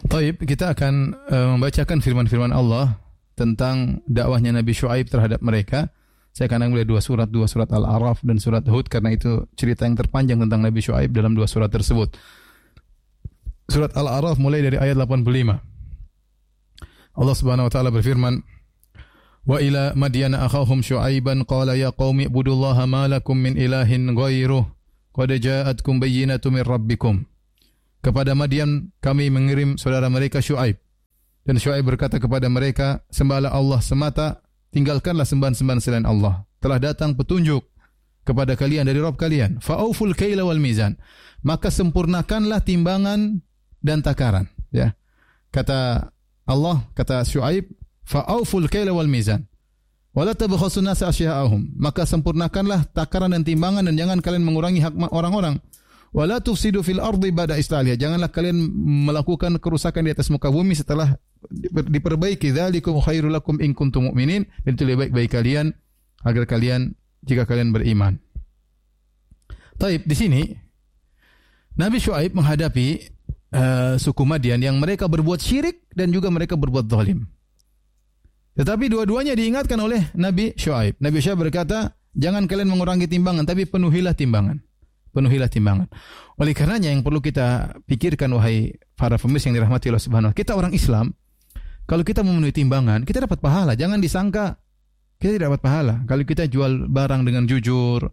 Baik, kita akan membacakan firman-firman Allah tentang dakwahnya Nabi Syuaib terhadap mereka. Saya akan ambil dua surat Al-A'raf dan surat Hud, karena itu cerita yang terpanjang tentang Nabi Syuaib dalam dua surat tersebut. Surat Al-A'raf mulai dari ayat 85. Allah Subhanahu wa taala berfirman, "Wa ila Madyana akhahum Syuaiban qala ya qaumi ibudullaha ma lakum min ilahin ghairuh qad ja'atkum bayyinatun min rabbikum." Kepada Madian kami mengirim saudara mereka Syuaib. Dan Syuaib berkata kepada mereka, sembahlah Allah semata, tinggalkanlah sembahan-sembahan selain Allah. Telah datang petunjuk kepada kalian dari Rabb kalian. Fa'auful kaila wal mizan. Maka sempurnakanlah timbangan dan takaran. Ya. Kata Allah, kata Syuaib, fa'auful kaila wal mizan. Wala tabkhasun nasa asya'ahum. Maka sempurnakanlah takaran dan timbangan dan jangan kalian mengurangi hak orang-orang. Wala tufsidu fil ardi ba'da islahha. Janganlah kalian melakukan kerusakan di atas muka bumi setelah diperbaiki. Dzalikum khairul lakum in kuntum mu'minin. Dan itu lebih baik bagi kalian agar kalian jika kalian beriman. Taib, di sini Nabi Syuaib menghadapi suku Madian yang mereka berbuat syirik dan juga mereka berbuat zalim. Tetapi dua-duanya diingatkan oleh Nabi Syuaib. Nabi Syuaib berkata, jangan kalian mengurangi timbangan, tapi penuhilah timbangan. Penuhilah timbangan. Oleh karenanya yang perlu kita pikirkan, wahai para pemirsa yang dirahmati Allah Subhanahu wa taala, kita orang Islam, kalau kita memenuhi timbangan, kita dapat pahala. Jangan disangka kita tidak dapat pahala. Kalau kita jual barang dengan jujur,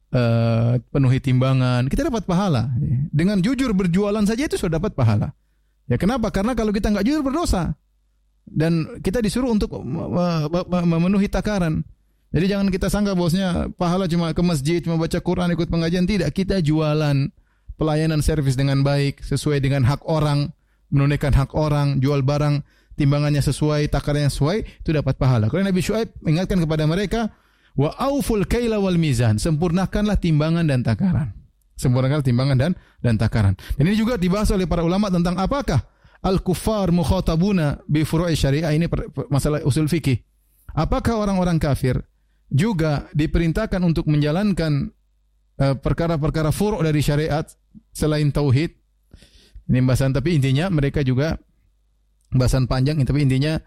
penuhi timbangan, kita dapat pahala. Dengan jujur berjualan saja itu sudah dapat pahala. Ya, kenapa? Karena kalau kita enggak jujur berdosa. Dan kita disuruh untuk memenuhi takaran. Jadi jangan kita sangka bahwasanya pahala cuma ke masjid, cuma baca Quran, ikut pengajian. Tidak, kita jualan, pelayanan servis dengan baik, sesuai dengan hak orang, menunaikan hak orang, jual barang, timbangannya sesuai, takarannya sesuai, itu dapat pahala. Kalau Nabi Syuaib ingatkan kepada mereka, wa auful kaila wal mizan, sempurnakanlah timbangan dan takaran. Sempurnakanlah timbangan dan takaran. Dan ini juga dibahas oleh para ulama tentang apakah al-kuffar mukhatabuna bi furu'i syariah. Ini masalah usul fikih. Apakah orang-orang kafir juga diperintahkan untuk menjalankan perkara-perkara furu' dari syariat selain tauhid? Ini bahasan, tapi intinya mereka juga bahasan panjang, tapi intinya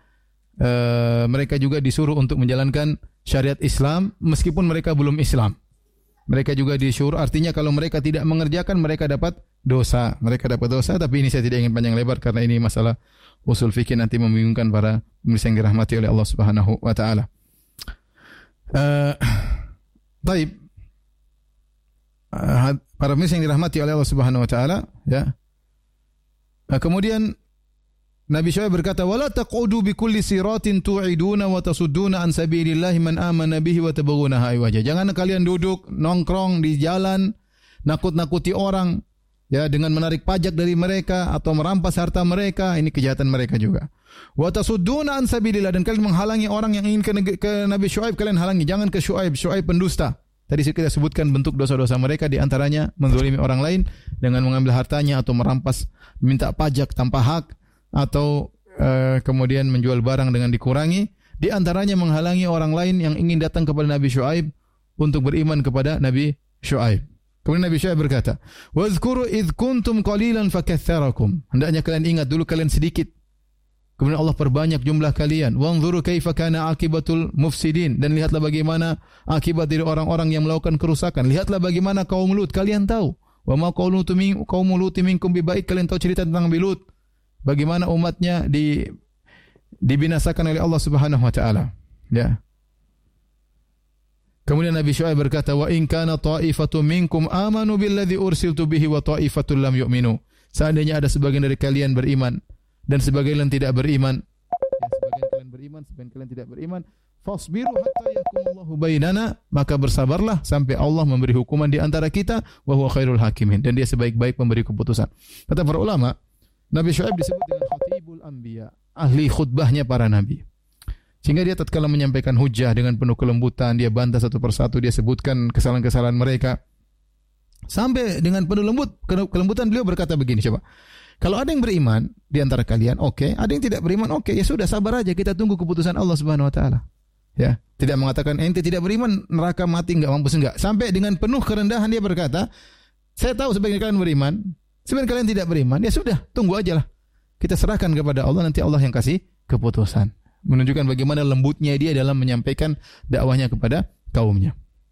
mereka juga disuruh untuk menjalankan syariat Islam meskipun mereka belum Islam. Mereka juga disuruh, artinya kalau mereka tidak mengerjakan mereka dapat dosa. Mereka dapat dosa, tapi ini saya tidak ingin panjang lebar karena ini masalah usul fikih, nanti membingungkan para pemirsa yang dirahmati oleh Allah Subhanahu wa taala. Baik. Para pemirsa yang dirahmati oleh Allah Subhanahu wa taala, ya. Kemudian Nabi Syuaib berkata, "Wala taqudu bi kulli siratin tu'iduna wa tasudduna an sabilillahi man amana bihi wa tabghunaha aywaja." Jangan kalian duduk nongkrong di jalan nakut-nakuti orang, ya, dengan menarik pajak dari mereka atau merampas harta mereka. Ini kejahatan mereka juga. Wa tasudduna an sabilillah, dan kalian menghalangi orang yang ingin ke Nabi Syuaib, kalian halangi. Jangan ke Syuaib pendusta. Tadi kita sebutkan bentuk dosa-dosa mereka, di antaranya menzalimi orang lain dengan mengambil hartanya atau merampas, minta pajak tanpa hak, atau kemudian menjual barang dengan dikurangi. Di antaranya menghalangi orang lain yang ingin datang kepada Nabi Syuaib untuk beriman kepada Nabi Syuaib. Kemudian Nabi Syuaib berkata, "Wazkuru idh kuntum qalilan fakatsarakum." Hendaknya kalian ingat dulu kalian sedikit, kemudian Allah perbanyak jumlah kalian. "Wanzuru kaifa kana aqibatul mufsidin." Dan lihatlah bagaimana akibat dari orang-orang yang melakukan kerusakan. Lihatlah bagaimana kaum Lut, kalian tahu. Wa ma qaum Lut minkum bibaid, kalian tahu cerita tentang Nabi Lut. Bagaimana umatnya dibinasakan oleh Allah Subhanahu wa taala. Ya. Kemudian Nabi Syuaib berkata, "Wa in kana ta'ifatun minkum amanu billadzi ursiltu bihi wa ta'ifatun lam yu'minu." Seandainya ada sebagian dari kalian beriman dan sebagian lain tidak beriman. Ya, sebagian kalian beriman, sebagian kalian tidak beriman. Fasbiru hatta yahkumullahu bainana, maka bersabarlah sampai Allah memberi hukuman di antara kita, wa huwa khairul hakimin, dan dia sebaik-baik pemberi keputusan. Kata para ulama, Nabi Syuaib disebut dengan khatibul anbiya, ahli khutbahnya para nabi. Sehingga dia tatkala menyampaikan hujah dengan penuh kelembutan, dia bantah satu persatu, dia sebutkan kesalahan-kesalahan mereka. Sampai dengan penuh kelembutan beliau berkata begini, coba. Kalau ada yang beriman di antara kalian, oke. Ada yang tidak beriman, oke. Ya sudah, sabar aja, kita tunggu keputusan Allah Subhanahu wa taala. Ya, tidak mengatakan ente tidak beriman, neraka mati enggak, mampus enggak. Sampai dengan penuh kerendahan dia berkata, saya tahu sebagian kalian beriman, sebagian kalian tidak beriman, ya sudah, tunggu aja lah. kita serahkan kepada Allah, nanti Allah yang kasih keputusan. Menunjukkan bagaimana lembutnya dia dalam menyampaikan dakwahnya kepada kaumnya.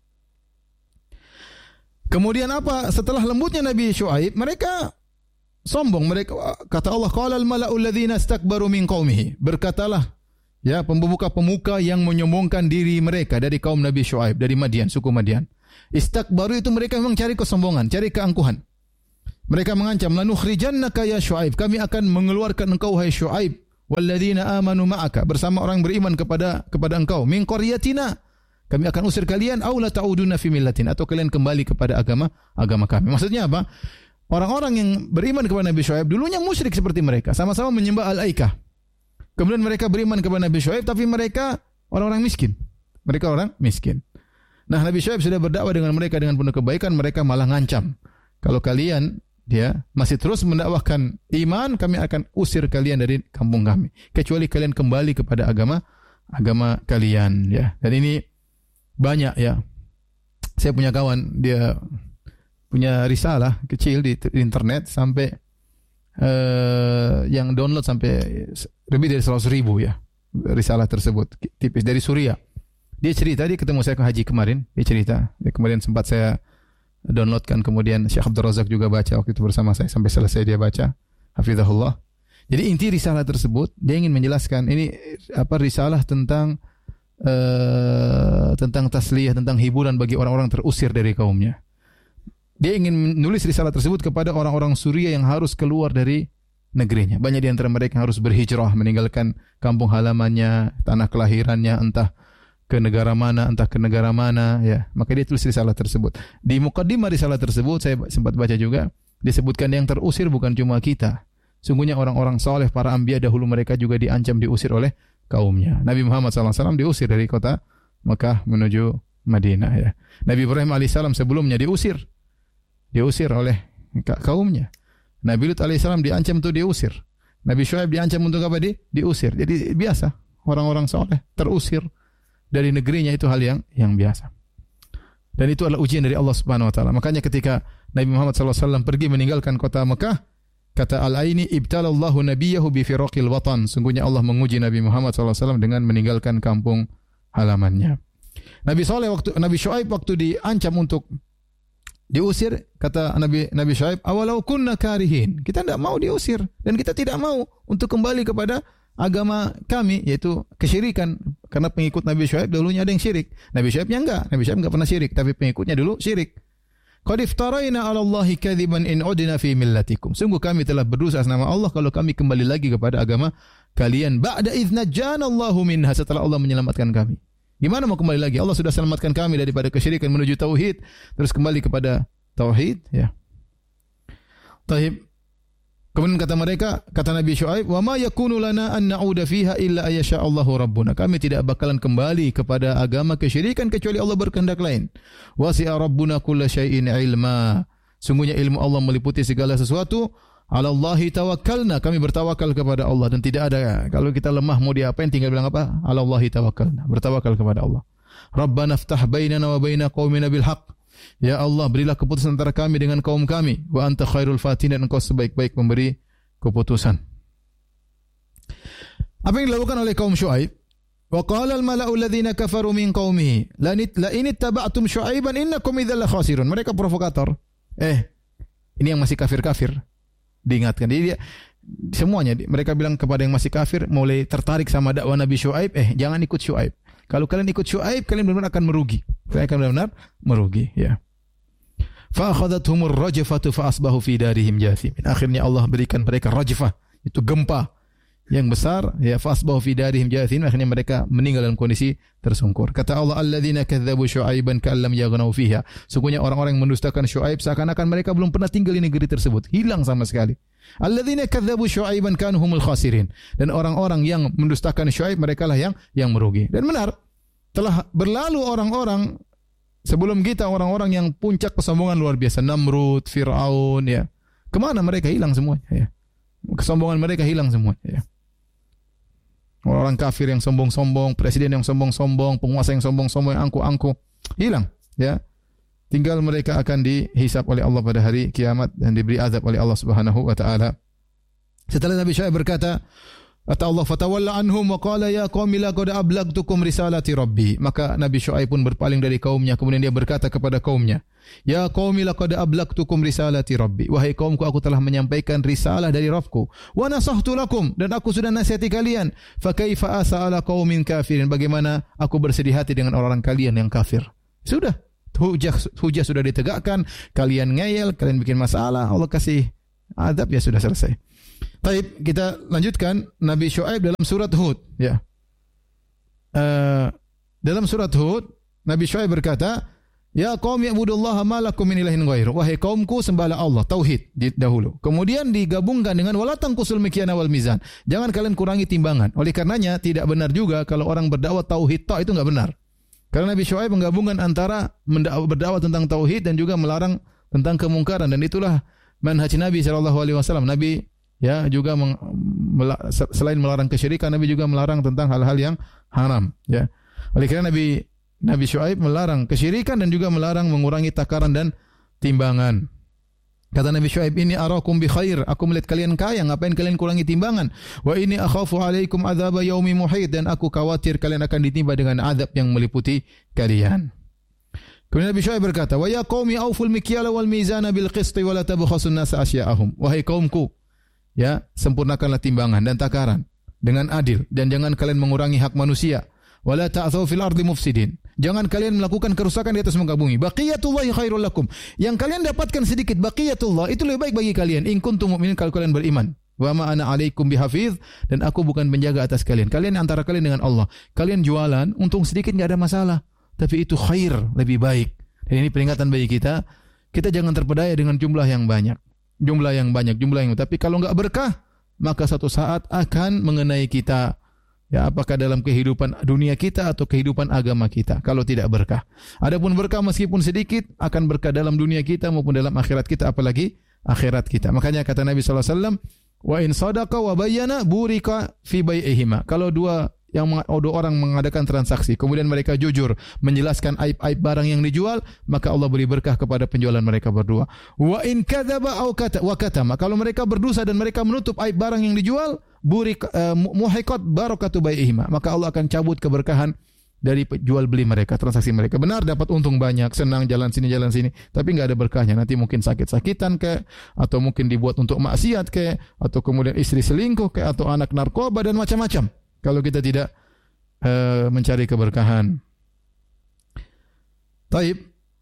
Kemudian apa? Setelah lembutnya Nabi Syuaib, mereka sombong. Mereka kata Allah, qala al-mala'u alladziina istakbaru min qaumihi. Berkatalah ya pemuka-pemuka yang menyombongkan diri mereka dari kaum Nabi Syuaib, dari Madian, suku Madian. Istakbaru itu mereka memang cari kesombongan, cari keangkuhan. Mereka mengancam, lanukhrijannaka ya Syuaib, kami akan mengeluarkan engkau hai Syuaib, walladzina amanu ma'aka, bersama orang beriman kepada engkau, min qaryatina, kami akan usir kalian, aw la ta'uduna fi millatina, atau kalian kembali kepada agama kami. Maksudnya apa? Orang-orang yang beriman kepada Nabi Syuaib dulunya musyrik seperti mereka, sama-sama menyembah al-aikah. Kemudian mereka beriman kepada Nabi Syuaib, tapi mereka orang-orang miskin. Mereka orang miskin. Nah, Nabi Syuaib sudah berdakwah dengan mereka dengan penuh kebaikan, mereka malah ngancam. Kalau kalian masih terus mendakwahkan iman, kami akan usir kalian dari kampung kami, kecuali kalian kembali kepada agama kalian, ya. Dan ini banyak, ya. Saya punya kawan, dia punya risalah kecil di internet sampai yang download sampai lebih dari 100.000, ya. Risalah tersebut tipis dari Suriah. Dia cerita, dia ketemu saya ke haji kemarin, dia cerita, kemarin sempat saya downloadkan, kemudian Syekh Abdul Razak juga baca waktu itu bersama saya sampai selesai dia baca, hafizahullah. Jadi inti risalah tersebut dia ingin menjelaskan ini risalah tentang tasliyah, tentang hiburan bagi orang-orang terusir dari kaumnya. Dia ingin menulis risalah tersebut kepada orang-orang Suriah yang harus keluar dari negerinya. Banyak di antara mereka yang harus berhijrah, meninggalkan kampung halamannya, tanah kelahirannya, entah ke negara mana, ya. Maka dia tulis risalah tersebut. Di muqaddimah risalah tersebut saya sempat baca juga, disebutkan yang terusir bukan cuma kita. Sungguhnya orang-orang saleh, para anbiya dahulu, mereka juga diancam diusir oleh kaumnya. Nabi Muhammad SAW diusir dari kota Makkah menuju Madinah, ya. Nabi Ibrahim alaihissalam sebelumnya diusir oleh kaumnya. Nabi Lut alaihissalam diancam untuk diusir. Nabi Syuaib diancam untuk apa? Diusir. Jadi biasa orang-orang saleh terusir dari negerinya, itu hal yang biasa. Dan itu adalah ujian dari Allah Subhanahu wa taala. Makanya ketika Nabi Muhammad SAW pergi meninggalkan kota Mekah, kata Al-Aini, ibtalallahu nabiyahu bi firaqil watan. Sungguhnya Allah menguji Nabi Muhammad SAW dengan meninggalkan kampung halamannya. Nabi Syuaib waktu diancam untuk diusir, kata Nabi Syuaib, awalau kunna karihin. Kita tidak mau diusir dan kita tidak mau untuk kembali kepada agama kami, yaitu kesyirikan. Karena pengikut Nabi Syuaib dulunya ada yang syirik. Nabi Syuaibnya enggak. Nabi Syuaib enggak pernah syirik, tapi pengikutnya dulu syirik. Qad iftaraina 'ala Allahi kadziban in udna fi millatikum. Sungguh kami telah berdosa atas nama Allah kalau kami kembali lagi kepada agama kalian. Ba'da idz najjana Allahu minha, setelah Allah menyelamatkan kami. Gimana mau kembali lagi? Allah sudah selamatkan kami daripada kesyirikan menuju tauhid, terus kembali kepada tauhid, ya. Taib. Kemudian kata Nabi Syuaib, wa ma yakunu lana an na'uda fiha illa ayyasha Allahu rabbuna. Kami tidak bakalan kembali kepada agama kesyirikan kecuali Allah berkehendak lain. Wasi'a rabbuna kulla syai'in ilma. Sungguhnya ilmu Allah meliputi segala sesuatu. 'Ala Allahi tawakkalna. Kami bertawakal kepada Allah dan tidak ada, kalau kita lemah mau diapain tinggal bilang apa? 'Ala Allahi tawakkalna. Bertawakal kepada Allah. Rabbana iftah bainana wa baina qaumina bil haqq. Ya Allah, berilah keputusan antara kami dengan kaum kami. Wa anta khairul fatihin, dan engkau sebaik-baik memberi keputusan. Apa yang dilakukan oleh kaum Syuaib? Wa qala al-mala'u alladhina kafaru min qaumihi la in ittaba'tum Syuaiban innakum idzal khasirun. Mereka provokator. Ini yang masih kafir-kafir diingatkan. Jadi semuanya mereka bilang kepada yang masih kafir, mulai tertarik sama dakwah Nabi Syuaib, jangan ikut Syuaib. Kalau kalian ikut Syuaib, kalian benar-benar akan merugi. Kalian akan benar-benar merugi, ya. Fa akhadathumur rajfatu fa asbahu fi darihim jathimin. Akhirnya Allah berikan mereka rajfah, itu gempa yang besar, ya, fa asbahu fi darihim jathimin. Akhirnya mereka meninggal dalam kondisi tersungkur. Kata Allah, alladzina kadzdzabu Syuaiban ka'an lam yaghnaw fiha. Sungguhnya orang-orang yang mendustakan Syuaib seakan-akan mereka belum pernah tinggal di negeri tersebut, hilang sama sekali. Alladzina kadzdzabu Syuaiban kanu humul khasirin. Dan orang-orang yang mendustakan Syuaib, mereka lah yang merugi. Dan benar, telah berlalu orang-orang sebelum kita, orang-orang yang puncak kesombongan luar biasa, Namrud, Fir'aun, ya. Kemana mereka? Hilang semuanya, ya. Kesombongan mereka hilang semuanya, ya. Orang kafir yang sombong-sombong, presiden yang sombong-sombong, penguasa yang sombong-sombong, yang angku-angku, hilang, ya. Tinggal mereka akan dihisab oleh Allah pada hari kiamat dan diberi azab oleh Allah Subhanahu wa taala Setelah Nabi Syuaib berkata, kata Allah, fatawalla anhum wa qala ya qaumi laqad ablagtukum risalati rabbi. Maka Nabi Syuaib pun berpaling dari kaumnya, kemudian dia berkata kepada kaumnya, ya qaumi laqad ablagtukum risalati rabbi. Wahai kaumku, aku telah menyampaikan risalah dari Rabbku. Wa nasahtu lakum, dan aku sudah nasihati kalian. Fa kaifa asa ala qaumin kafirin. Bagaimana aku bersedih hati dengan orang-orang kalian yang kafir. Sudah, hujah sudah ditegakkan, kalian ngeyel, kalian bikin masalah, Allah kasih adab, ya sudah selesai. Baik, kita lanjutkan Nabi Syuaib dalam surat Hud. Ya. Dalam surat Hud, Nabi Syuaib berkata, ya qaumi ibudullaha ma lakum min ilahin ghairu. Wahai kaumku, sembahlah Allah, tauhid dahulu. Kemudian digabungkan dengan wala tanqusul mikyana wal mizan. Jangan kalian kurangi timbangan. Oleh karenanya tidak benar juga kalau orang berdakwah tauhid itu enggak benar. Karena Nabi Syuaib menggabungkan antara berdakwah tentang tauhid dan juga melarang tentang kemungkaran, dan itulah manhaj Nabi sallallahu alaihi wasallam. Nabi ya juga selain melarang kesyirikan, Nabi juga melarang tentang hal-hal yang haram, ya. Oleh karena Nabi Syuaib melarang kesyirikan dan juga melarang mengurangi takaran dan timbangan. Kata Nabi Syuaib, ini arakum bi khair, aku melihat kalian kaya, ngapain kalian kurangi timbangan? Wa ini akhafu alaikum adzaba yaumi muhit, dan aku khawatir kalian akan ditimpa dengan azab yang meliputi kalian. Kemudian Nabi Syuaib berkata, wa ya qaumi auful mikyala wal mizana bil qisti wa la tabkhasun nasa asya'ahum. Wahai kaumku, ya, sempurnakanlah timbangan dan takaran dengan adil, dan jangan kalian mengurangi hak manusia. Wala ta'thaw fil ardi mufsidin. Jangan kalian melakukan kerusakan di atas muka bumi. Baqiyatullahi khairul lakum. Yang kalian dapatkan sedikit baqiyatullah itu lebih baik bagi kalian. In kuntum mu'minin, kalau kalian beriman. Wa ma ana 'alaikum bihafiz, dan aku bukan penjaga atas kalian. Kalian antara kalian dengan Allah. Kalian jualan, untung sedikit enggak ada masalah. Tapi itu khair, lebih baik. Dan ini peringatan bagi kita. Kita jangan terpedaya dengan jumlah yang banyak. Tapi kalau enggak berkah, maka suatu saat akan mengenai kita. Ya, apakah dalam kehidupan dunia kita atau kehidupan agama kita, kalau tidak berkah. Adapun berkah meskipun sedikit, akan berkah dalam dunia kita maupun dalam akhirat kita, apalagi akhirat kita. Makanya kata Nabi sallallahu alaihi wasallam, wa in sadaqa wa bayyana burika fi bai'ihima. Kalau dua orang mengadakan transaksi, kemudian mereka jujur menjelaskan aib-aib barang yang dijual, maka Allah beri berkah kepada penjualan mereka berdua. Wa in kadzaba aw katama, kalau mereka berdosa dan mereka menutup aib barang yang dijual, muhiqat barakatu bai'ihima, maka Allah akan cabut keberkahan dari jual beli mereka, transaksi mereka. Benar dapat untung banyak, senang jalan sini, tapi enggak ada berkahnya. Nanti mungkin sakit-sakitan kayak, atau mungkin dibuat untuk maksiat kayak, atau kemudian istri selingkuh kayak, atau anak narkoba dan macam-macam. Kalau kita tidak mencari keberkahan. Taib.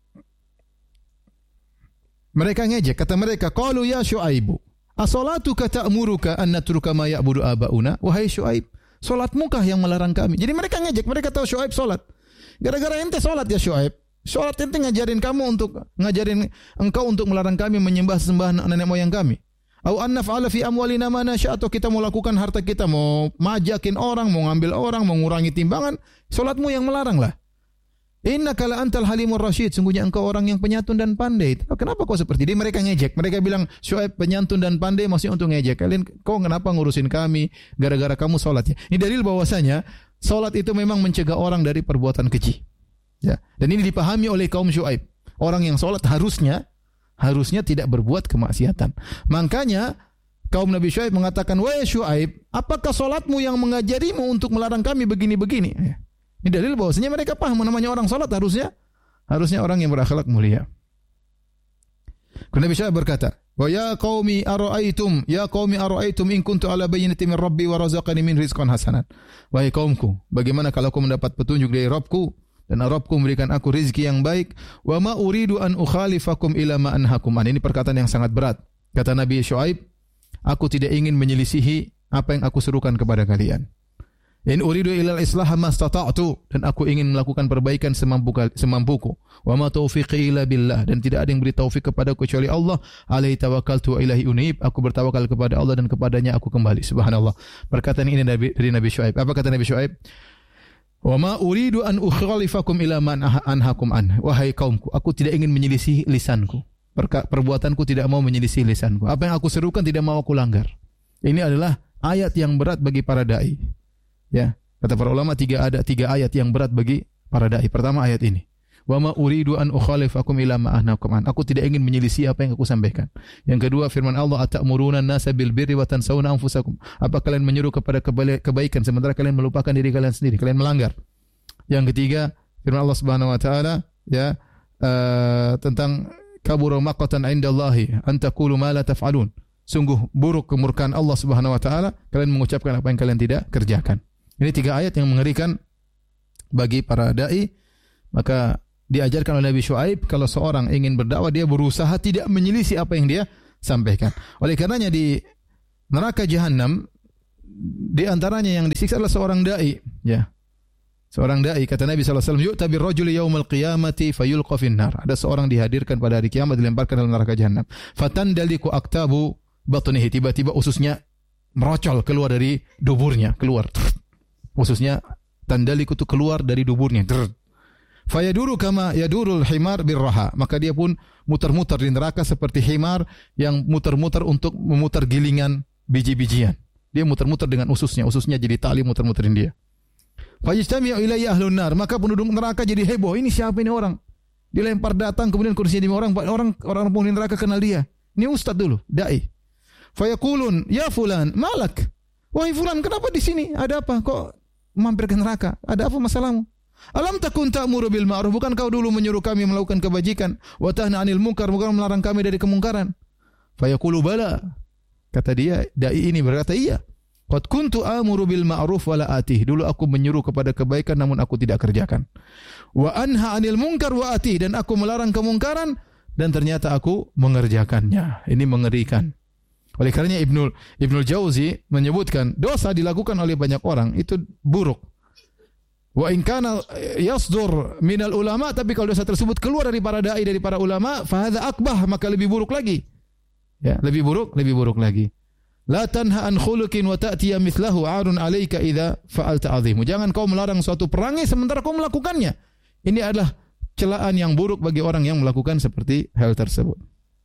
Mereka ngejek, kata mereka, qalu ya Syuaibu, asolatuka ta'muruka an natruka ma ya'budu abauna? Wahai Syuaib, salatmukah yang melarang kami? Jadi mereka ngejek, mereka tahu Syuaib salat. Gara-gara ente salat ya Syuaib. Salat ente ngajarin engkau untuk melarang kami menyembah sembahan nenek moyang kami. Au an naf'ala fi amwalina ma nasya, atau kita mau lakukan harta kita, mau majakin orang, mau ngambil orang, mau ngurangi timbangan, salatmu yang melarang lah. Innaka la antal halimur rasyid, sungguhnya engkau orang yang penyantun dan pandai. Kenapa kau seperti ini? Mereka ngejek. Mereka bilang Syuaib penyantun dan pandai, maksudnya untuk ngejek. Kau kenapa ngurusin kami gara-gara kamu salat ya? Ini dalil bahwasanya salat itu memang mencegah orang dari perbuatan keji. Ya. Dan ini dipahami oleh kaum Syuaib. Orang yang salat harusnya tidak berbuat kemaksiatan. Makanya kaum Nabi Syuaib mengatakan, wahai Syuaib, apakah salatmu yang mengajarimu untuk melarang kami begini-begini? Ya. Ini dalil bahwasanya mereka paham namanya orang salat harusnya orang yang berakhlak mulia. Kemudian Nabi Syuaib berkata, wa ya qaumi ara'aitum in kuntu ala bayyinatin min rabbi wa razaqani min rizqan hasanan. Wahai kaumku, bagaimana kalau aku mendapat petunjuk dari Rabbku dan Rabbku memberikan aku rezeki yang baik, wa ma uridu an ukhalifakum ila ma anhakum an. Ini perkataan yang sangat berat. Kata Nabi Syuaib, aku tidak ingin menyelisihi apa yang aku serukan kepada kalian. In uridu ila al-islah mastata'tu, dan aku ingin melakukan perbaikan semampuku. Wa ma taufiqi illa billah, dan tidak ada yang beri taufik kepadaku kecuali Allah. Alaihi tawakkaltu wa ilaihi unib, aku bertawakal kepada Allah dan kepadanya aku kembali. Subhanallah. Perkataan ini dari Nabi Syuaib. Apa kata Nabi Syuaib? Wa ma uridu an ukhalifakum ila man anhakum an. Wahai kaumku, aku tidak ingin menyelisih lisanku. Perbuatanku tidak mau menyelisih lisanku. Apa yang aku serukan tidak mau aku langgar. Ini adalah ayat yang berat bagi para dai. Ya, kata para ulama ada tiga ayat yang berat bagi para dai. Pertama ayat ini. wa ma uridu an ukhalifakum ila ma ahnakum an. Aku tidak ingin menyelisih apa yang aku sampaikan. Yang kedua, firman Allah, atamuruna an-nasa bil birri wa tansawna anfusakum. Apa kalian menyuruh kepada kebaikan sementara kalian melupakan diri kalian sendiri? Kalian melanggar. Yang ketiga, firman Allah Subhanahu wa taala, ya, tentang kabura maqatan indallahi an taqulu ma la taf'alun. Sungguh buruk kemurkaan Allah Subhanahu wa taala kalian mengucapkan apa yang kalian tidak kerjakan. Ini 3 ayat yang mengerikan bagi para dai. Maka diajarkan oleh Nabi Syuaib, kalau seorang ingin berdakwah dia berusaha tidak menyelisih apa yang dia sampaikan. Oleh karenanya di neraka jahanam di antaranya yang disiksa adalah seorang dai, ya. Seorang dai, kata Nabi SAW, yu'ta birrajuli yaumal qiyamati fayulqa finnar. Ada seorang dihadirkan pada hari kiamat, dilemparkan dalam neraka jahanam. Fatandaliku aktabu batnihi, tiba-tiba ususnya merocol keluar dari duburnya, keluar. Ususnya tandaliku itu keluar dari duburnya. Fayaduru kama yadurul himar birraha. Maka dia pun muter-muter di neraka seperti himar yang muter-muter untuk memutar gilingan biji-bijian. Dia muter-muter dengan ususnya jadi tali muter-muterin dia. Fajtami'u ilayya ahlun nar, maka penduduk neraka jadi heboh. Ini siapa ini orang? Dilempar datang, kemudian kursinya orang penghuni neraka kenal dia. Ini ustaz dulu, dai. Fayaqulun, ya fulan, malak? Wahai fulan, kenapa di sini? Ada apa? Kok mampir ke neraka? Ada apa masalahmu? Alam takun ta'muru bil ma'ruf? Bukan kau dulu menyuruh kami melakukan kebajikan, wa tanha 'anil munkar, bukan melarang kami dari kemungkaran? Fayaqulu bala. Kata dia, dai ini berkata, iya. Qad kuntu amuru bil ma'ruf wa la atih. Dulu aku menyuruh kepada kebaikan namun aku tidak kerjakan. Wa anha 'anil munkar wa atih, dan aku melarang kemungkaran dan ternyata aku mengerjakannya. Ini mengerikan. Oleh karenanya Ibnul Jauzi menyebutkan dosa dilakukan oleh banyak orang itu buruk. Wa in kana yasdur minal ulama, tapi kalau dosa tersebut keluar dari para dai, dari para ulama, fa hadza akbah, maka lebih buruk lagi. Ya, lebih buruk lagi. La tanha an khuluqin wa ta'tiya mithlahu 'arun 'alaika idza fa'alta 'azim. Jangan kau melarang suatu perangai sementara kau melakukannya. Ini adalah celaan yang buruk bagi orang yang melakukan seperti hal tersebut.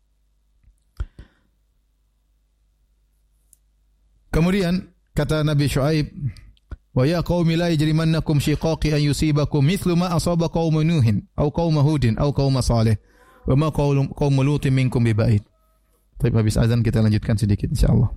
Kemudian kata Nabi Syuaib, wa ya qaumi la yajrimannakum shiqaqi an yusibakum mithlu ma asaba qaum nuhin aw qaum hudin aw qaum salih wa ma qaum lutin minkum biba'id. Tapi habis azan kita lanjutkan sedikit insyaallah.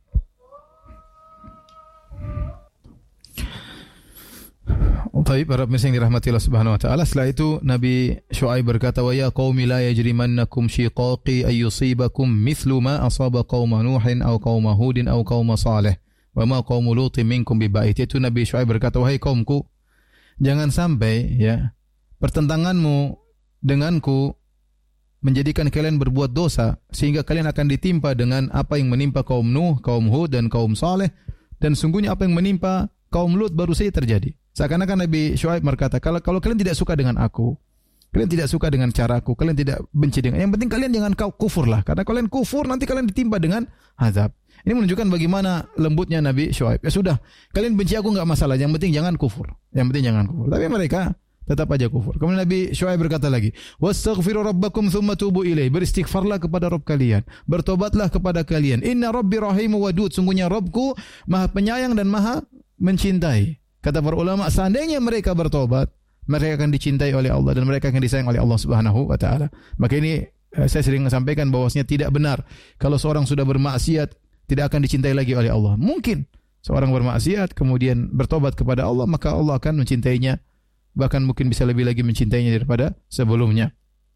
Baik, para pemirsa yang dirahmati Allah Subhanahu wa taala, setelah itu Nabi Syuaib berkata, wa ya qaumi la yajrimannakum shiqaqi ay yusibakum mithlu ma asaba qaum nuhin aw qaum hudin aw qaum salih wa ma qaum lutin minkum biba'id. Itu Nabi Syuaib berkata, wahai kaumku, jangan sampai ya pertentanganmu denganku menjadikan kalian berbuat dosa sehingga kalian akan ditimpa dengan apa yang menimpa kaum Nuh, kaum Hud dan kaum Saleh, dan sungguhnya apa yang menimpa kaum Lut baru saja terjadi. Seakan-akan Nabi Syuaib berkata, kalau kalian tidak suka dengan aku, kalian tidak suka dengan caraku, kalian tidak benci dengan, yang penting kalian jangan kufurlah, karena kalian kufur nanti kalian ditimpa dengan azab. Ini menunjukkan bagaimana lembutnya Nabi Syuaib. Ya sudah, kalian benci aku enggak masalah, yang penting jangan kufur. Yang penting jangan kufur. Tapi mereka tetap aja kufur. Kemudian Nabi Syuaib berkata lagi, wastaghfiru rabbakum thumma tubu ilaih. Beristighfarlah kepada Rabb kalian, bertobatlah kepada kalian. Inna rabbi rahimu wadud. Sungguhnya Rabbku Maha penyayang dan Maha mencintai. Kata para ulama, seandainya mereka bertobat, mereka akan dicintai oleh Allah dan mereka akan disayang oleh Allah Subhanahu wa taala. Maka ini saya sering sampaikan bahwasanya tidak benar kalau seorang sudah bermaksiat tidak akan dicintai lagi oleh Allah. Mungkin seorang bermaksiat kemudian bertobat kepada Allah, maka Allah akan mencintainya, bahkan mungkin bisa lebih lagi mencintainya daripada sebelumnya.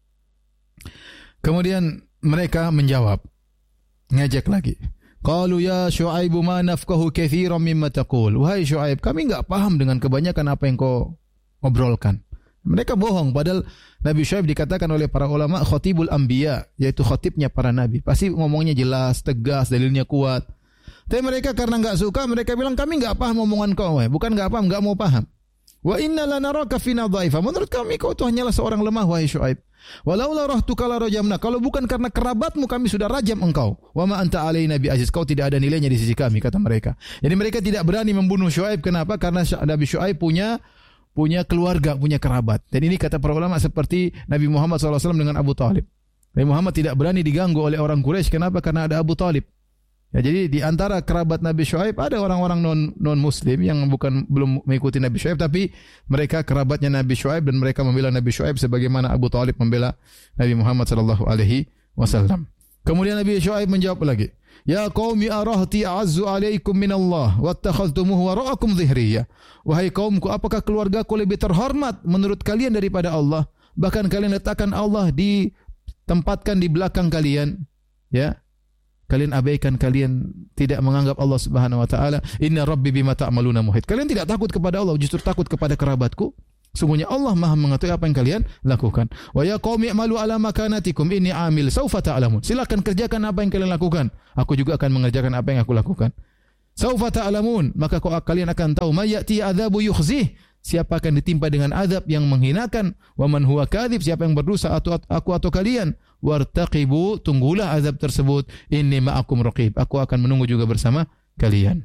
Kemudian mereka menjawab, ngejek lagi. Qalu ya Syuaib ma nafqahu katsiran mimma taqul. Wahai Syuaib, kami enggak paham dengan kebanyakan apa yang kau obrolkan. Mereka bohong, padahal Nabi Syuaib dikatakan oleh para ulama khatibul anbiya, yaitu khatibnya para nabi. Pasti ngomongnya jelas, tegas, dalilnya kuat. Tapi mereka karena enggak suka, mereka bilang kami enggak paham omongan kau. Bukan enggak paham, enggak mau paham. Wa inna lanaraka fina dhaifa. Menurut kami kau itu hanyalah seorang lemah, wahai Syuaib. Walaula rahtuka la rajamna. Kalau bukan karena kerabatmu kami sudah rajam engkau. Wa ma anta alaina bi aziz. Kau tidak ada nilainya di sisi kami, kata mereka. Jadi mereka tidak berani membunuh Syuaib. Kenapa? Karena Nabi Syuaib punya keluarga, punya kerabat. Dan ini kata para ulama seperti Nabi Muhammad SAW dengan Abu Talib. Nabi Muhammad tidak berani diganggu oleh orang Quraisy. Kenapa? Karena ada Abu Talib. Ya, jadi di antara kerabat Nabi Syuaib ada orang-orang non muslim yang belum mengikuti Nabi Syuaib, tapi mereka kerabatnya Nabi Syuaib dan mereka membela Nabi Syuaib sebagaimana Abu Thalib membela Nabi Muhammad sallallahu alaihi wasallam. Kemudian Nabi Syuaib menjawab lagi, "Ya qaumi arahti a'azzu 'alaikum minallah wattakhadhtumuhu wara'akum dhihriya." Wahai kaumku, apakah keluargaku lebih terhormat menurut kalian daripada Allah? Bahkan kalian letakkan Allah ditempatkan di belakang kalian, ya. Kalian abaikan, kalian tidak menganggap Allah Subhanahu wa taala. Inna rabbi bima ta'maluna muhit. Kalian tidak takut kepada Allah, justru takut kepada kerabatku. Sungguhnya Allah Maha mengetahui apa yang kalian lakukan. Wa ya qaumi i'malu ala makanatikum inni 'amil saufa ta'lamun. Silakan kerjakan apa yang kalian lakukan. Aku juga akan mengerjakan apa yang aku lakukan. Saufa ta'lamun, maka kalian akan tahu may ya'ti adzabu yukhzih. Siapa akan ditimpa dengan azab yang menghinakan? Wa man huwa kadzib, siapa yang berdosa aku atau kalian? Wartaqibu, tunggulah azab tersebut. Inni ma'akum raqib, aku akan menunggu juga bersama kalian.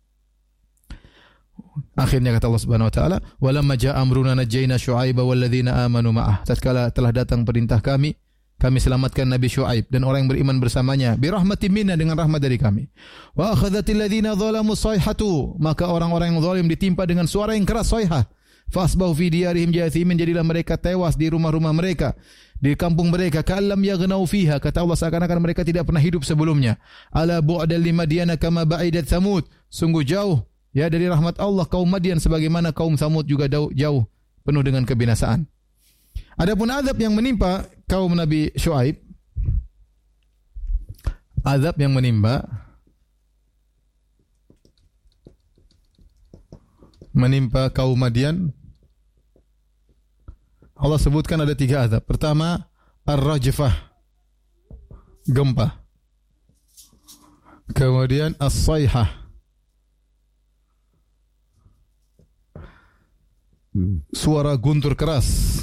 Akhirnya kata Allah Subhanahu wa taala, "Walamma ja'a amruna najjayna Syu'aiba walladzina amanu ma'ah." Tatkala telah datang perintah kami selamatkan Nabi Syuaib dan orang yang beriman bersamanya bi rahmatin minna, dengan rahmat dari kami. Wa akhadhatil ladzina zalamu sayhatu, maka orang-orang yang zalim ditimpa dengan suara yang keras, sayhah. Fasbahu fi diyarihim jathimin, jadilah mereka tewas di rumah-rumah mereka, di kampung mereka. Ka'allam yaghnau fiha, kata Allah seakan-akan mereka tidak pernah hidup sebelumnya. Ala bu'dan li Madyana kama ba'idat Thamud, sungguh jauh ya dari rahmat Allah kaum Madian sebagaimana kaum Thamud juga jauh penuh dengan kebinasaan. Adapun azab yang menimpa kaum Nabi Syuaib, azab yang menimpa kaum Madian, Allah sebutkan ada 3 azab. Pertama, ar-rajfah, gempa. Kemudian as-sayhah, suara guntur keras.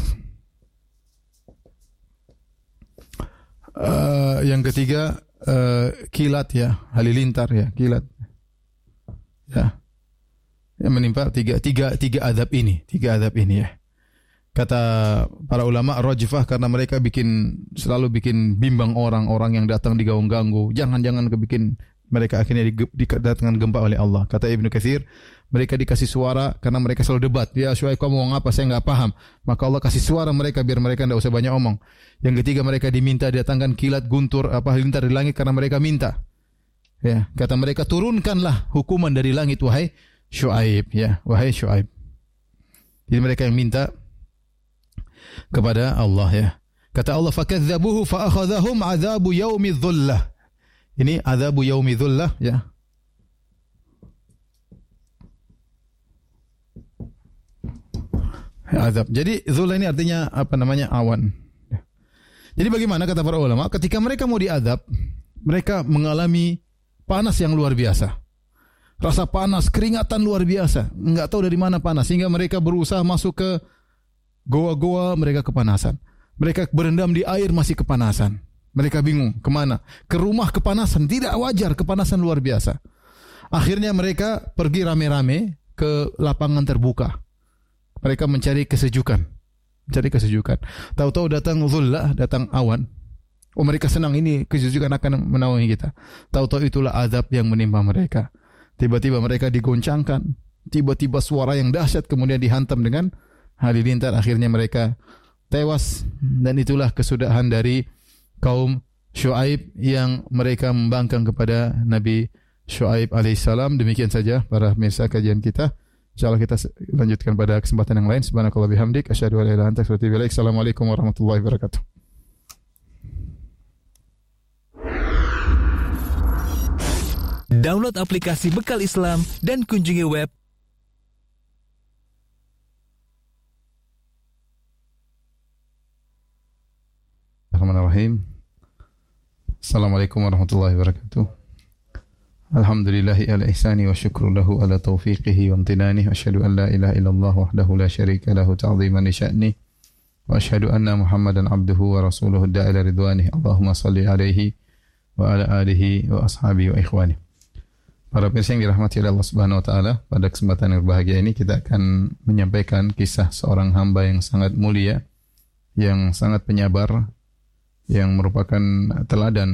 Yang ketiga kilat, ya, halilintar, ya, kilat. Ya. Yang menimpa tiga azab ini, ya. Kata para ulama, rajfah karena mereka selalu bikin bimbang orang yang datang diganggu. Jangan kebikin mereka akhirnya didatangkan gempa oleh Allah. Kata Ibnu Katsir, mereka dikasih suara karena mereka selalu debat. Ya Syuaib, kamu ngomong apa? Saya enggak paham. Maka Allah kasih suara mereka biar mereka enggak usah banyak omong. Yang ketiga, mereka diminta datangkan kilat, guntur, halilintar di langit karena mereka minta. Ya, kata mereka, turunkanlah hukuman dari langit wahai Syuaib, ya, wahai Syuaib. Jadi mereka yang minta kepada Allah, ya. Kata Allah, fakadzabuhu fa akhadhahum adzabu yaumidz dhullah. Ini adzabu yaumidz dhullah, ya. Azab. Jadi dhullah ini artinya awan. Jadi bagaimana kata para ulama, ketika mereka mau diazab, mereka mengalami panas yang luar biasa. Rasa panas, keringatan luar biasa. Enggak tahu dari mana panas, sehingga mereka berusaha masuk ke goa-goa, mereka kepanasan. Mereka berendam di air, masih kepanasan. Mereka bingung kemana. Ke rumah kepanasan, tidak wajar, kepanasan luar biasa. Akhirnya mereka pergi rame-rame ke lapangan terbuka. Mereka mencari kesejukan. Tahu-tahu datang dhullah, datang awan. Oh, mereka senang, ini kesejukan akan menaungi kita. Tahu-tahu itulah azab yang menimpa mereka. Tiba-tiba mereka digoncangkan. Tiba-tiba suara yang dahsyat kemudian dihantam dengan halilintar. Akhirnya mereka tewas. Dan itulah kesudahan dari kaum Syuaib yang mereka membangkang kepada Nabi Syuaib alaihissalam. Demikian saja para pemirsa kajian kita. InsyaAllah kita lanjutkan pada kesempatan yang lain. Subhanakallah bihamdik. Asyhadu an la ilaha illa anta astaghfiruka wa atubu ilaik. Assalamualaikum warahmatullahi wabarakatuh. Download aplikasi Bekal Islam dan kunjungi web Bismillahirrahmanirrahim. Assalamualaikum warahmatullahi wabarakatuh. Alhamdulillahi ala ihsani wa syukru lahu ala taufiqihi wa amtinani wa asyhadu an la ilaha illallah wahdahu la syarika lahu ta'ziman li sya'ni wa asyhadu anna Muhammadan abduhu wa rasuluhu da'ila ridwanihi. Allahumma salli alaihi wa ala alihi wa ashabihi wa ikhwani. Para pemirsa yang dirahmati oleh Allah Subhanahu wa taala, pada kesempatan yang berbahagia ini kita akan menyampaikan kisah seorang hamba yang sangat mulia, yang sangat penyabar, yang merupakan teladan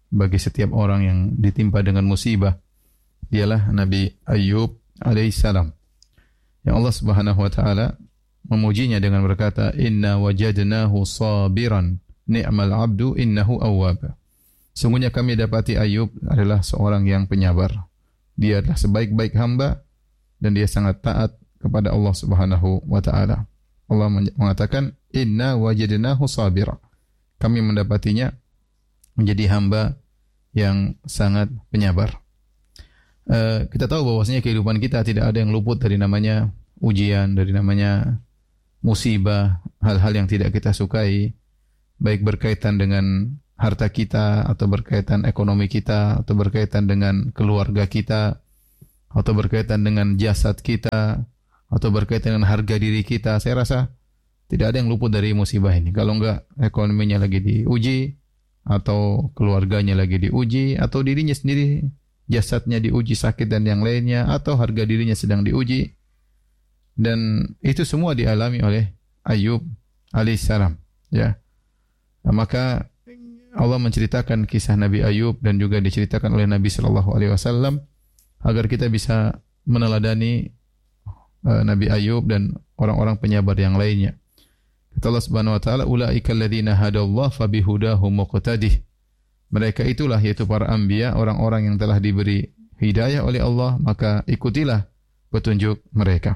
bagi setiap orang yang ditimpa dengan musibah. Dialah Nabi Ayub alaihissalam. Yang Allah Subhanahu wa taala memujinya dengan berkata, "Inna wajadnahu sabiran, ni'mal 'abdu innahu awwab." Sungguhnya kami dapati Ayub adalah seorang yang penyabar. Dia adalah sebaik-baik hamba dan dia sangat taat kepada Allah Subhanahu wa taala. Allah mengatakan, "Inna wajadnahu sabira." Kami mendapatinya menjadi hamba yang sangat penyabar. Kita tahu bahwasanya kehidupan kita tidak ada yang luput dari namanya ujian, dari namanya musibah, hal-hal yang tidak kita sukai, baik berkaitan dengan harta kita, atau berkaitan ekonomi kita, atau berkaitan dengan keluarga kita, atau berkaitan dengan jasad kita, atau berkaitan dengan harga diri kita. Saya rasa tidak ada yang luput dari musibah ini. Kalau enggak ekonominya lagi diuji, atau keluarganya lagi diuji, atau dirinya sendiri, jasadnya diuji sakit dan yang lainnya, atau harga dirinya sedang diuji. Dan itu semua dialami oleh Ayub alaihissalam. Ya. Nah, maka Allah menceritakan kisah Nabi Ayub dan juga diceritakan oleh Nabi sallallahu alaihi wasallam agar kita bisa meneladani Nabi Ayub dan orang-orang penyabar yang lainnya. Kata Allah Subhanahu wa taala, "Ulaika alladzina hadallahu fabihudahum muqtadih." Mereka itulah, yaitu para anbiya, orang-orang yang telah diberi hidayah oleh Allah, maka ikutilah petunjuk mereka.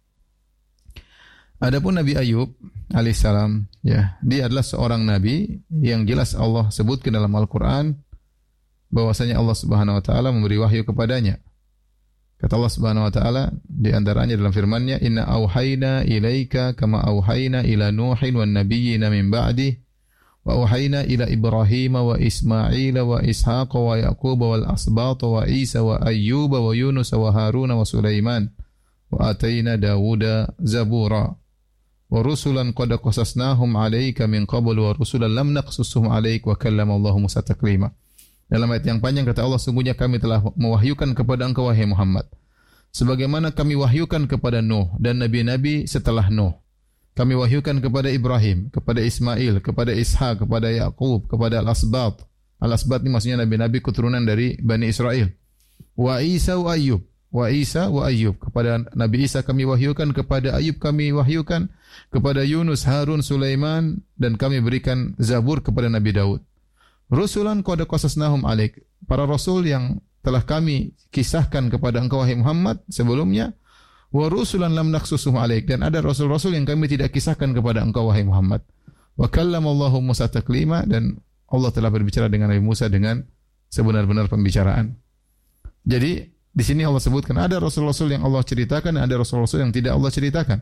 Adapun Nabi Ayub alaihissalam, ya, dia adalah seorang nabi yang jelas Allah sebutkan dalam Al-Qur'an bahwasanya Allah Subhanahu wa taala memberi wahyu kepadanya. Kata Allah Subhanahu wa taala di antaranya dalam firman-Nya, "Inna auhayna ilaika kama auhayna ila Nuhin wan nabiyyina min ba'di wa auhayna ila Ibrahim wa Ismail wa Ishaq wa Yaqub wal asbat wa Isa wa Ayyub wa Yunus wa Harun wa Sulaiman wa atayna Dawuda zabura wa rusulan qad qasasnahum 'alaika min qabl wa rusulan lam naqsushum 'alaik wa kallama Allah Musa taklima." Dalam ayat yang panjang kata Allah, sungguhnya kami telah mewahyukan kepada engkau wahai Muhammad sebagaimana kami wahyukan kepada Nuh dan nabi-nabi setelah Nuh. Kami wahyukan kepada Ibrahim, kepada Ismail, kepada Ishak, kepada Yaqub, kepada Al-Asbat. Al-Asbat ini maksudnya nabi-nabi keturunan dari Bani Israel. Wa Isa wa Ayyub. Wa Isa wa Ayyub. Kepada Nabi Isa kami wahyukan, kepada Ayyub kami wahyukan, kepada Yunus, Harun, Sulaiman, dan kami berikan Zabur kepada Nabi Daud. Rusulan qad qasasnahum 'alaik. Para rasul yang telah kami kisahkan kepada engkau wahai Muhammad sebelumnya, wa rusulan lam naqsusuhum 'alaik, dan ada rasul-rasul yang kami tidak kisahkan kepada engkau wahai Muhammad. Wa kallama Allahu Musa taklima, dan Allah telah berbicara dengan Nabi Musa dengan sebenar-benar pembicaraan. Jadi di sini Allah sebutkan ada rasul-rasul yang Allah ceritakan, ada rasul-rasul yang tidak Allah ceritakan.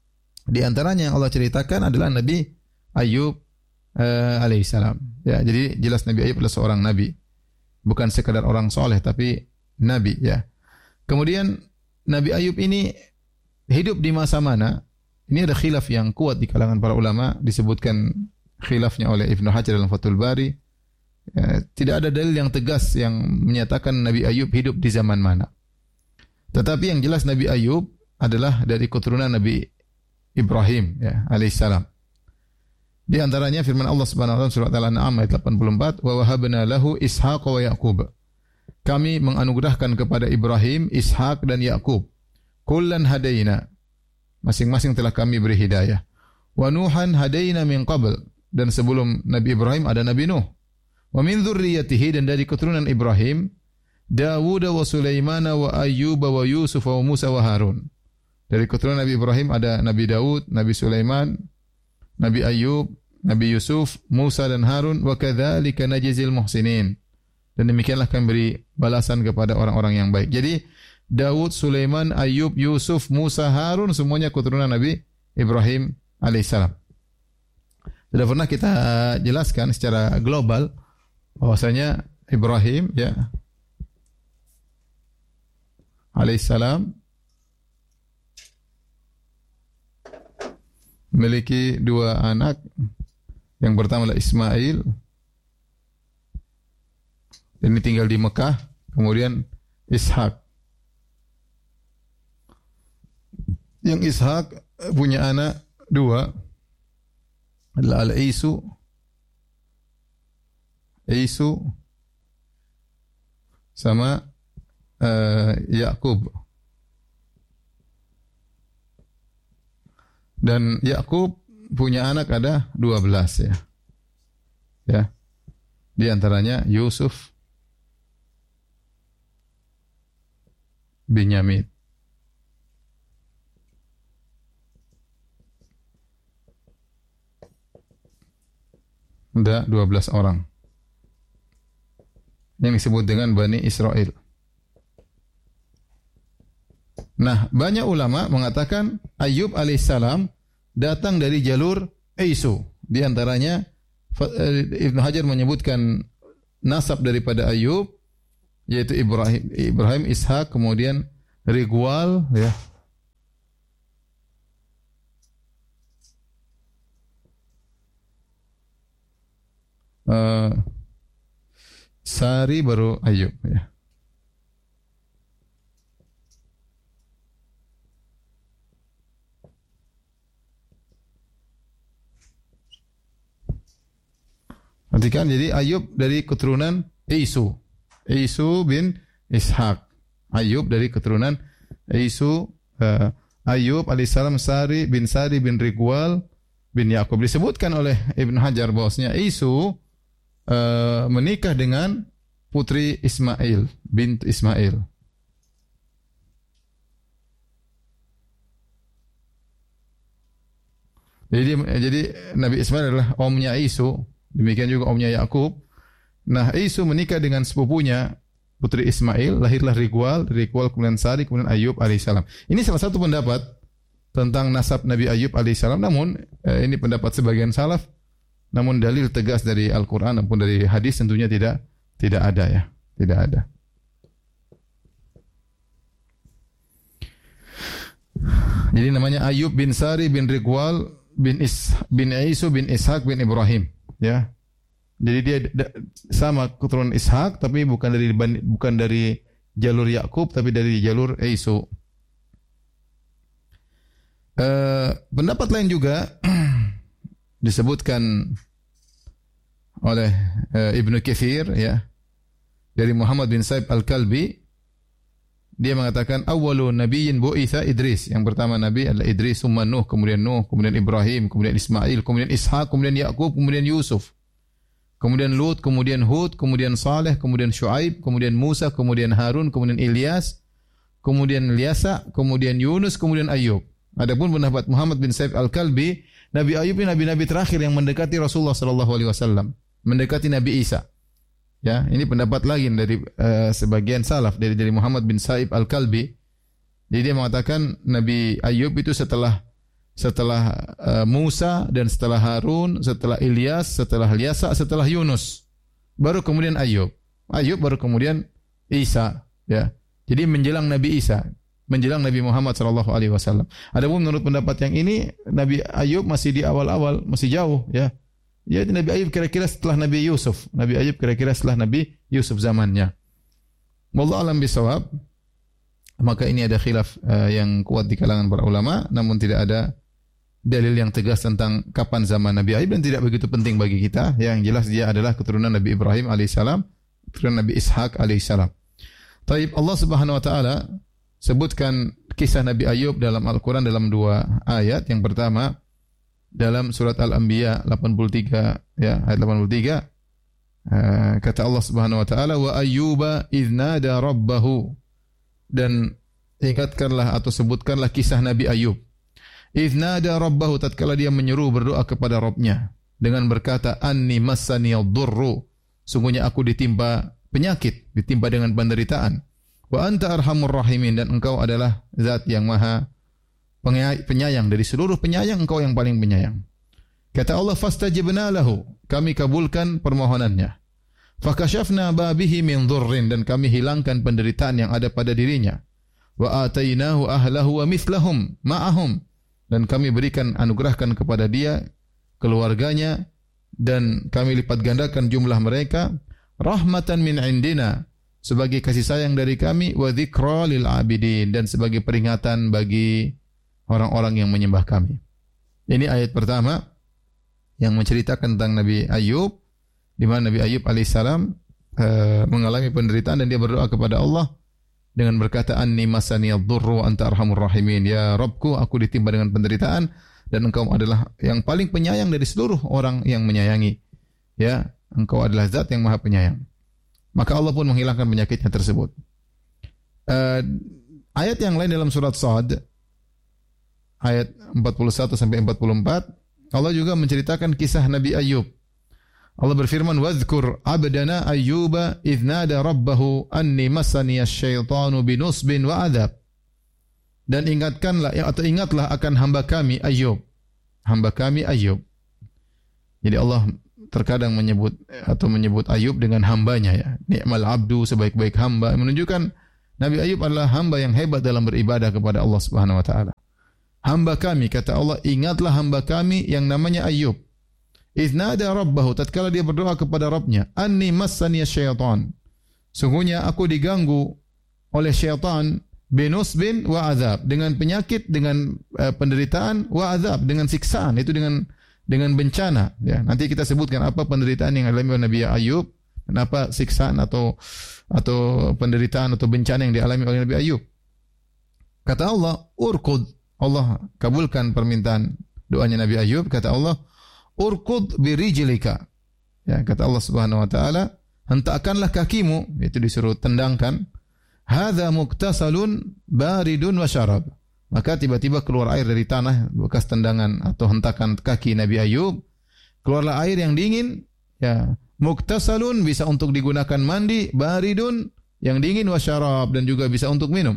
Di antaranya yang Allah ceritakan adalah Nabi Ayub alaihissalam. Ya, jadi jelas Nabi Ayub adalah seorang nabi, bukan sekadar orang soleh, tapi nabi. Ya. Kemudian Nabi Ayub ini hidup di masa mana? Ini ada khilaf yang kuat di kalangan para ulama, disebutkan khilafnya oleh Ibnu Hajar dalam Fathul Bari. Ya, tidak ada dalil yang tegas yang menyatakan Nabi Ayub hidup di zaman mana. Tetapi yang jelas Nabi Ayub adalah dari keturunan Nabi Ibrahim, ya, alaihissalam. Di antaranya firman Allah Subhanahu wa taala surat Al-An'am ayat 84, "Wa wahabna lahu Ishaq wa Yaqub." Kami menganugerahkan kepada Ibrahim, Ishak dan Yakub. Kullan hadaina. Masing-masing telah kami beri hidayah. Wa Nuhan hadaina min qabl. Dan sebelum Nabi Ibrahim ada Nabi Nuh. Wa min dzurriyyatihi, dan dari keturunan Ibrahim, Dawud wa Sulaiman wa Ayyub wa Yusuf wa Musa wa Harun. Dari keturunan Nabi Ibrahim ada Nabi Daud, Nabi Sulaiman, Nabi Ayyub, Nabi Yusuf, Musa dan Harun. Wa kadzalika najzil muhsinin. Dan demikianlah kami beri balasan kepada orang-orang yang baik. Jadi Daud, Sulaiman, Ayyub, Yusuf, Musa, Harun semuanya keturunan Nabi Ibrahim alaihissalam. Sudah pernah kita jelaskan secara global bahwasanya Ibrahim, ya, alaihissalam memiliki dua anak. Yang pertama adalah Ismail. Ini tinggal di Mekah. Kemudian Ishak. Yang Ishak punya anak dua. Adalah Al-Isu. Isu sama Yakub. Dan Yakub punya anak ada 12 ya. Ya. Di antaranya Yusuf, Binyamin. Ada 12 orang. Yang disebut dengan Bani Israel. Nah, banyak ulama mengatakan Ayub alaihissalam datang dari jalur Isu. Di antaranya Ibnu Hajar menyebutkan nasab daripada Ayub yaitu Ibrahim, Ishak, kemudian Rigual ya. Sari baru Ayub ya. Perhatikan, jadi Ayub dari keturunan Isu. Isu bin Ishak. Ayub dari keturunan Isu. Ayub alaihissalam Sari bin Rigual bin Yakub. Disebutkan oleh Ibn Hajar bahwasanya Isu menikah dengan putri Ismail, bint Ismail. Jadi Nabi Ismail adalah omnya Isu. Demikian juga omnya Yakub. Nah, Isu menikah dengan sepupunya putri Ismail, lahirlah Rigual kemudian Sari, kemudian Ayub alaihissalam. Ini salah satu pendapat tentang nasab Nabi Ayub alaihissalam. Namun ini pendapat sebagian salaf. Namun dalil tegas dari Al-Quran maupun dari hadis tentunya tidak ada ya, tidak ada. Jadi namanya Ayub bin Sari bin Rigual bin Isu bin Ishak bin Ibrahim. Ya, jadi dia sama keturunan Ishak, tapi bukan dari jalur Yakub, tapi dari jalur Isu. Pendapat lain juga disebutkan oleh Ibnu Katsir ya, dari Muhammad bin Sa'ib Al-Kalbi. Dia mengatakan awwalu nabiyyin bu'itsa Idris. Yang pertama nabi adalah Idris, summa Nuh, kemudian Ibrahim, kemudian Ismail, kemudian Ishak, kemudian Yakub, kemudian Yusuf. Kemudian Lut, kemudian Hud, kemudian Saleh, kemudian Syuaib, kemudian Musa, kemudian Harun, kemudian Ilyas, kemudian Ilyasa, kemudian Yunus, kemudian Ayub. Adapun pendapat Muhammad bin Sa'ib Al-Kalbi, Nabi Ayub ini nabi-nabi terakhir yang mendekati Rasulullah sallallahu alaihi wasallam, mendekati Nabi Isa. Ya, ini pendapat lagi dari sebagian salaf dari Muhammad bin Sa'ib Al-Kalbi. Jadi dia mengatakan Nabi Ayub itu setelah Musa dan setelah Harun, setelah Ilyas, setelah Ilyasa, setelah Yunus. Baru kemudian Ayub. Ayub baru kemudian Isa, ya. Jadi menjelang Nabi Isa, menjelang Nabi Muhammad sallallahu alaihi wasallam. Adapun menurut pendapat yang ini Nabi Ayub masih di awal-awal, masih jauh, ya. Jadi Nabi Ayub kira-kira setelah Nabi Yusuf. Nabi Ayub kira-kira setelah Nabi Yusuf zamannya. Wallahu a'lam bishawab. Maka ini ada khilaf yang kuat di kalangan para ulama, namun tidak ada dalil yang tegas tentang kapan zaman Nabi Ayub dan tidak begitu penting bagi kita. Yang jelas dia adalah keturunan Nabi Ibrahim alaihissalam, keturunan Nabi Ishak alaihissalam. Taib, Allah Subhanahu wa taala sebutkan kisah Nabi Ayub dalam Al-Qur'an dalam 2 ayat. Yang pertama dalam surat Al-Anbiya 83 ya, ayat 83. Kata Allah Subhanahu wa taala, wa ayyuba idz nada rabbahu, dan ingatkanlah atau sebutkanlah kisah Nabi Ayub. Idz nada rabbahu, tatkala dia menyeru berdoa kepada Rabbnya dengan berkata, anni massani ad-durru, sungguhnya aku ditimpa penyakit, ditimpa dengan penderitaan. Wa anta arhamur rahimin, dan engkau adalah zat yang maha penyayang, dari seluruh penyayang engkau yang paling penyayang. Kata Allah, fastajibna lahu, kami kabulkan permohonannya. Fakashafna babihi min dhurrin, dan kami hilangkan penderitaan yang ada pada dirinya. Wa atainahu ahlahu wa mithlahum ma'ahum, dan kami berikan, anugerahkan kepada dia keluarganya, dan kami lipat gandakan jumlah mereka. Rahmatan min indina, sebagai kasih sayang dari kami. Wa dzikra lil abidin, dan sebagai peringatan bagi orang-orang yang menyembah kami. Ini ayat pertama yang menceritakan tentang Nabi Ayub, di mana Nabi Ayub alaihissalam mengalami penderitaan dan dia berdoa kepada Allah dengan berkata anni masaniyad dhurru wa anta arhamur rahimin. Ya Rabbku, aku ditimpa dengan penderitaan dan engkau adalah yang paling penyayang dari seluruh orang yang menyayangi. Ya, engkau adalah zat yang maha penyayang. Maka Allah pun menghilangkan penyakitnya tersebut. Ayat yang lain dalam surat Shad ayat 41 sampai 44 Allah juga menceritakan kisah Nabi Ayub. Allah berfirman, "Wadhkur 'abdana Ayyuba idz nada rabbahu anni massaniyash syaitanu binusbin wa adzab." Dan ingatlah akan hamba kami Ayub. Hamba kami Ayub. Jadi Allah terkadang menyebut Ayub dengan hambanya ya. Ni'mal 'abdu, sebaik-baik hamba, menunjukkan Nabi Ayub adalah hamba yang hebat dalam beribadah kepada Allah Subhanahu wa taala. Hamba kami, kata Allah, ingatlah hamba kami yang namanya Ayub. Idznada rabbahu, tatkala dia berdoa kepada Rabbnya, anni massaniya syaitan. Sungguhnya aku diganggu oleh syaitan binusbin wa azab, dengan penyakit, dengan penderitaan, wa azab, dengan siksaan, itu dengan bencana. Ya, nanti kita sebutkan apa penderitaan yang dialami oleh Nabi Ayub, kenapa siksaan atau penderitaan atau bencana yang dialami oleh Nabi Ayub. Kata Allah, urkud, Allah kabulkan permintaan doanya Nabi Ayub. Kata Allah, urkud birijlika. Ya, kata Allah Subhanahu wa taala, hentakkanlah kakimu, itu disuruh tendangkan. Hadza muktasalun baridun wa syarab. Maka tiba-tiba keluar air dari tanah bekas tendangan atau hentakan kaki Nabi Ayub. Keluarlah air yang dingin, ya. Muktasalun bisa untuk digunakan mandi, baridun yang dingin, wa syarab dan juga bisa untuk minum.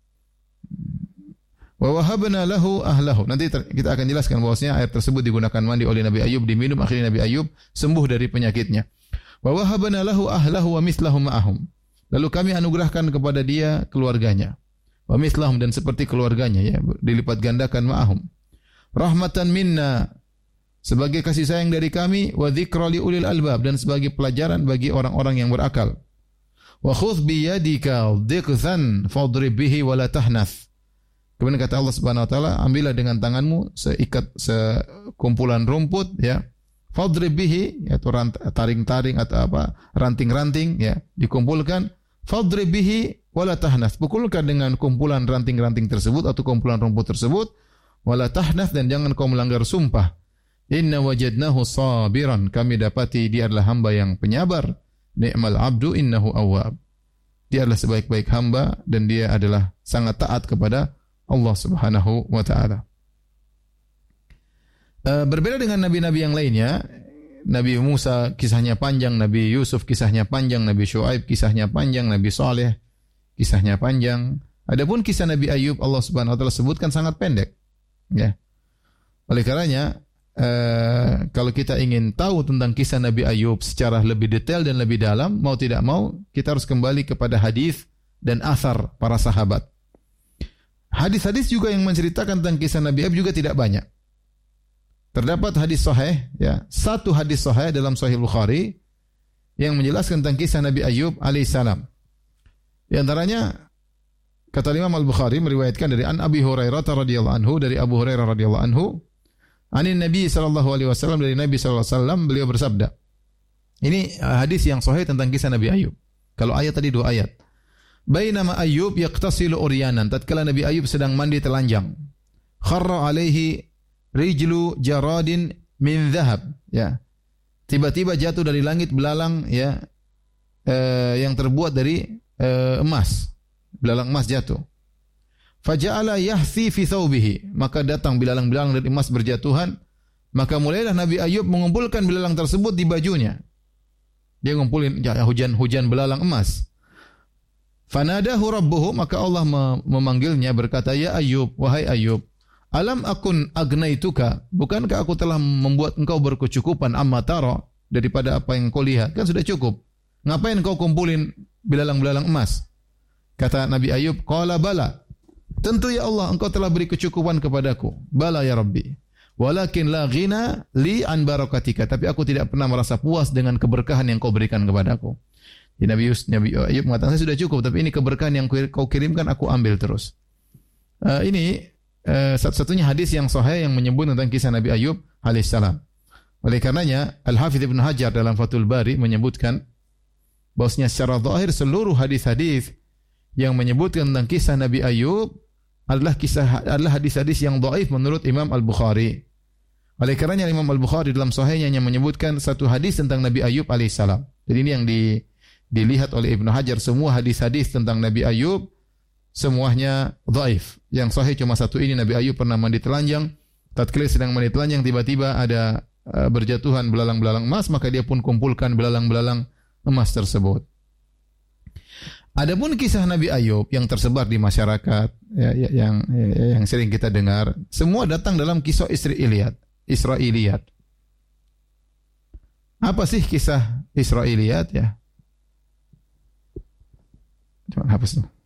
Wa wahabna lahu ahlahu. Nanti kita akan jelaskan bahwasanya air tersebut digunakan mandi oleh Nabi Ayub, diminum, akhirnya Nabi Ayub sembuh dari penyakitnya. Wa wahabna lahu ahlahu wa mithlahum ma'ahum. Lalu kami anugerahkan kepada dia keluarganya. Wa mithlahum, dan seperti keluarganya, ya, dilipat gandakan ma'ahum. Rahmatan minna, sebagai kasih sayang dari kami, wa dzikra li ulil albab, dan sebagai pelajaran bagi orang-orang yang berakal. Wa khudh bi yadika dhiqzan fadrib bihi wa la tahnath. Kemudian kata Allah Subhanahu wa taala, ambillah dengan tanganmu sekumpulan rumput, ya. Fadrib bihi, yaitu taring-taring atau apa, ranting-ranting, ya, dikumpulkan. Fadrib bihi wa la tahnath. Pukulkan dengan kumpulan ranting-ranting tersebut atau kumpulan rumput tersebut, wa la tahnath, dan jangan kau melanggar sumpah. Inna wajadnahu sabiran, kami dapati dia adalah hamba yang penyabar. Ni'mal abdu innahu awwab. Dia adalah sebaik-baik hamba dan dia adalah sangat taat kepada Allah Subhanahu wa taala. Berbeda dengan nabi-nabi yang lainnya, Nabi Musa kisahnya panjang, Nabi Yusuf kisahnya panjang, Nabi Syuaib kisahnya panjang, Nabi Saleh kisahnya panjang. Adapun kisah Nabi Ayub Allah Subhanahu wa taala sebutkan sangat pendek. Ya. Oleh karenanya kalau kita ingin tahu tentang kisah Nabi Ayub secara lebih detail dan lebih dalam, mau tidak mau kita harus kembali kepada hadis dan athar para sahabat. Hadis-hadis juga yang menceritakan tentang kisah Nabi Ayub juga tidak banyak. Terdapat hadis sahih, ya, satu hadis sahih dalam Sahih Bukhari yang menjelaskan tentang kisah Nabi Ayub alaihissalam. Di antaranya kata Imam Al-Bukhari meriwayatkan dari An Abi Hurairah radhiyallahu anhu, dari Abu Hurairah radhiyallahu anhu, anin Nabi sallallahu alaihi wasallam, dari Nabi sallallahu alaihi wasallam, beliau bersabda. Ini hadis yang sahih tentang kisah Nabi Ayub. Kalau ayat tadi 2 ayat. Bainama Ayub yaqtasilu uryanan, tatkala Nabi Ayub sedang mandi telanjang. Kharra alaihi rijlu jaradin min dhahab, ya. Tiba-tiba jatuh dari langit belalang, ya, yang terbuat dari emas. Belalang emas jatuh. Faja'ala yahthi fi thawbihi, maka datang belalang-belalang dari emas berjatuhan, maka mulailah Nabi Ayub mengumpulkan belalang tersebut di bajunya. Dia ngumpulin hujan belalang emas. Fanadahu rabbuhu, maka Allah memanggilnya berkata, ya Ayub, wahai Ayub, alam akun agnaituka, bukankah aku telah membuat engkau berkecukupan amma tara, daripada apa yang kau lihat, kan sudah cukup. Ngapain kau kumpulin belalang-belalang emas? Kata Nabi Ayub, qala bala, tentu ya Allah, engkau telah beri kecukupan kepadaku. Bala ya Rabbi. Walakin la ghina li an barakatika, tapi aku tidak pernah merasa puas dengan keberkahan yang kau berikan kepadaku. Nabi Ayub mengatakan, saya sudah cukup, tapi ini keberkahan yang kau kirimkan aku ambil terus. Ini satu-satunya hadis yang sahih yang menyebut tentang kisah Nabi Ayub alaihissalam. Oleh karenanya Al-Hafidz Ibnu Hajar dalam Fathul Bari menyebutkan bahwasanya secara zahir seluruh hadis-hadis yang menyebutkan tentang kisah Nabi Ayub adalah hadis-hadis yang dhaif menurut Imam Al-Bukhari. Oleh karenanya Imam Al-Bukhari dalam sahihnya hanya menyebutkan satu hadis tentang Nabi Ayub alaihissalam. Jadi ini yang dilihat oleh Ibnu Hajar, semua hadis-hadis tentang Nabi Ayub semuanya dhaif. Yang sahih cuma satu ini, Nabi Ayub pernah mandi telanjang. Tatkala sedang mandi telanjang tiba-tiba ada berjatuhan belalang-belalang emas, maka dia pun kumpulkan belalang-belalang emas tersebut. Adapun kisah Nabi Ayub yang tersebar di masyarakat yang sering kita dengar, semua datang dalam kisah Israiliyat. Apa sih kisah Israiliyat ya? Coba hapus dulu.